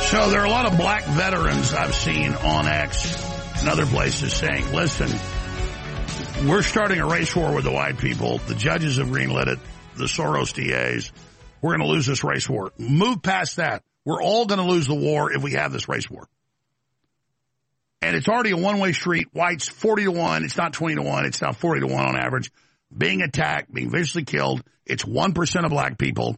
So there are a lot of black veterans I've seen on X and other places saying, listen, we're starting a race war with the white people. The judges have greenlit it, the Soros DAs. We're going to lose this race war. Move past that. We're all going to lose the war if we have this race war. And it's already a one-way street. Whites 40-1. It's not 20-1. It's now 40-1 on average. Being attacked, being viciously killed. It's 1% of black people.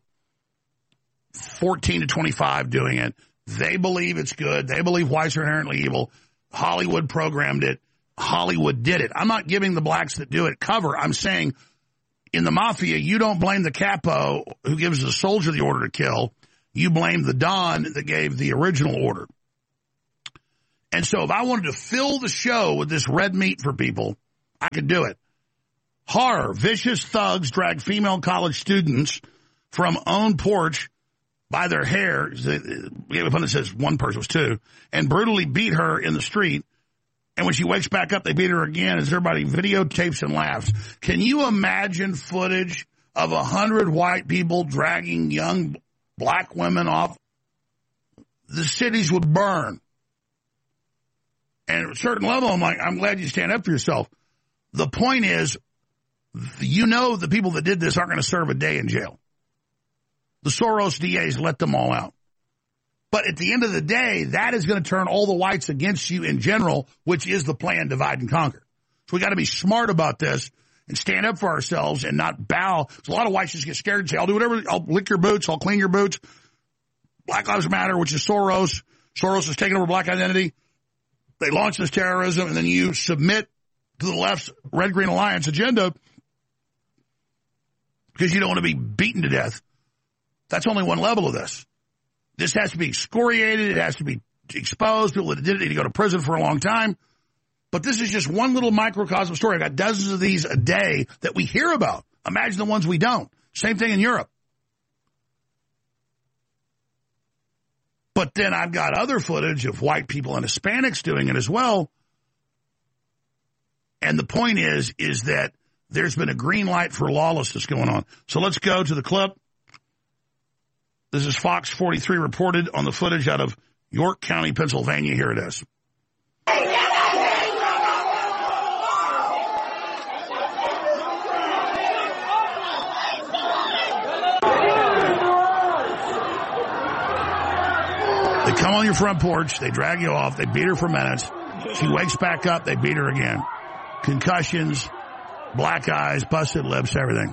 14 to 25 doing it. They believe it's good. They believe whites are inherently evil. Hollywood programmed it. Hollywood did it. I'm not giving the blacks that do it cover. I'm saying in the mafia, you don't blame the capo who gives the soldier the order to kill. You blame the Don that gave the original order. And so if I wanted to fill the show with this red meat for people, I could do it. Horror. Vicious thugs drag female college students from own porch by their hair. We have a pun that says one person was two, and brutally beat her in the street. And when she wakes back up, they beat her again as everybody videotapes and laughs. Can you imagine footage of 100 white people dragging young black women off? The cities would burn. And at a certain level, I'm like, I'm glad you stand up for yourself. The point is, you know the people that did this aren't going to serve a day in jail. The Soros DAs let them all out. But at the end of the day, that is going to turn all the whites against you in general, which is the plan, divide and conquer. So we got to be smart about this and stand up for ourselves and not bow. So a lot of whites just get scared and say, I'll do whatever, I'll lick your boots, I'll clean your boots. Black Lives Matter, which is Soros. Soros is taking over black identity. They launch this terrorism, and then you submit to the left's Red-Green Alliance agenda because you don't want to be beaten to death. That's only one level of this. This has to be excoriated. It has to be exposed. People that did it need to go to prison for a long time. But this is just one little microcosm story. I've got dozens of these a day that we hear about. Imagine the ones we don't. Same thing in Europe. But then I've got other footage of white people and Hispanics doing it as well. And the point is that there's been a green light for lawlessness going on. So let's go to the clip. This is Fox 43 reported on the footage out of York County, Pennsylvania. Here it is. They come on your front porch, they drag you off, they beat her for minutes. She wakes back up, they beat her again. Concussions, black eyes, busted lips, everything.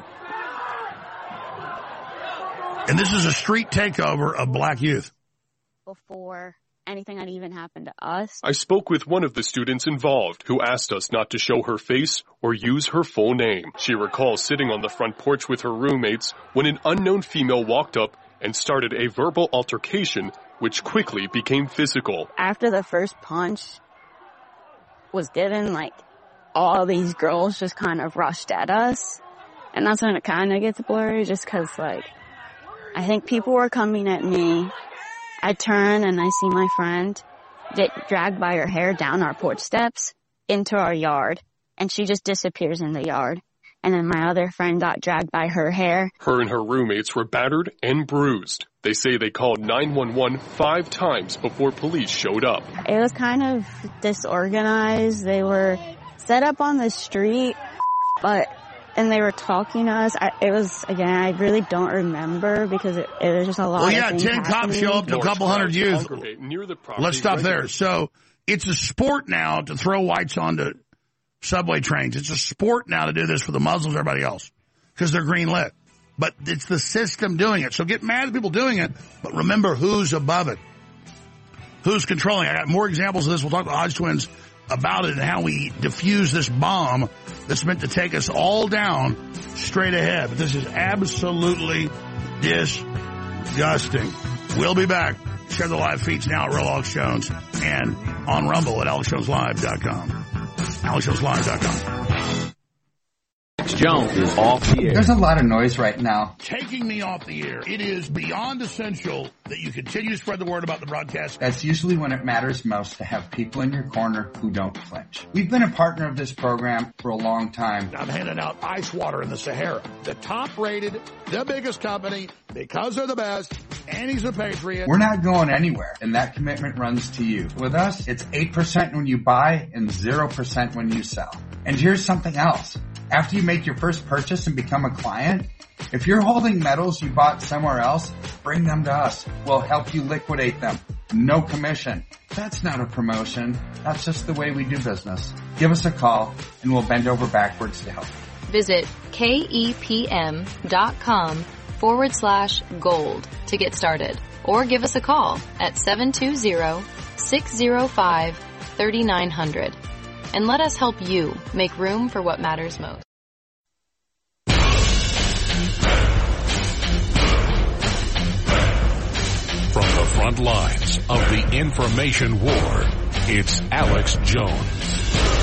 And this is a street takeover of black youth. Before anything had even happened to us. I spoke with one of the students involved who asked us not to show her face or use her full name. She recalls sitting on the front porch with her roommates when an unknown female walked up and started a verbal altercation, which quickly became physical. After the first punch was given, like, all these girls just kind of rushed at us. And that's when it kind of gets blurry, just because, like, I think people were coming at me. I turn and I see my friend get dragged by her hair down our porch steps into our yard, and she just disappears in the yard. And then my other friend got dragged by her hair. Her and her roommates were battered and bruised. They say they called 911 5 times before police showed up. It was kind of disorganized. They were set up on the street, and they were talking to us. It was, again, I really don't remember because it was just a lot of things 10 cops show up to a couple hundred youth. Let's stop there. So it's a sport now to throw whites onto subway trains. It's a sport now to do this for the Muslims and everybody else because they're green lit. But it's the system doing it. So get mad at people doing it, but remember who's above it. Who's controlling it. I got more examples of this. We'll talk to Hodge Twins about it and how we defuse this bomb that's meant to take us all down straight ahead. But this is absolutely disgusting. We'll be back. Share the live feeds now at Real Alex Jones and on Rumble at AlexJonesLive.com. AlexJonesLive.com. Jones is off the air. There's a lot of noise right now. Taking me off the air. It is beyond essential that you continue to spread the word about the broadcast. That's usually when it matters most to have people in your corner who don't flinch. We've been a partner of this program for a long time. I'm handing out ice water in the Sahara. The top rated, the biggest company, because they're the best, and he's a patriot. We're not going anywhere, and that commitment runs to you. With us, it's 8% when you buy and 0% when you sell. And here's something else. After you make your first purchase and become a client, if you're holding metals you bought somewhere else, bring them to us. We'll help you liquidate them. No commission. That's not a promotion. That's just the way we do business. Give us a call and we'll bend over backwards to help. Visit KEPM.com/gold to get started, or give us a call at 720-605-3900. And let us help you make room for what matters most. From the front lines of the information war, it's Alex Jones.